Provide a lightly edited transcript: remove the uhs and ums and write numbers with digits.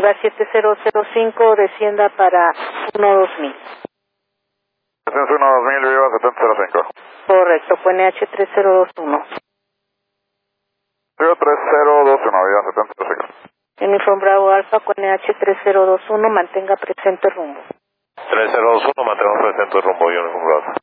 Viva 7005, descienda para 12000. Descenso 12000, Viva 7005. Correcto, fue NH3021. Viva 3021, Viva 7005. Uniform Bravo Alpha con NH3021, mantenga presente rumbo. 3021, mantenemos presente rumbo, Uniform Bravo.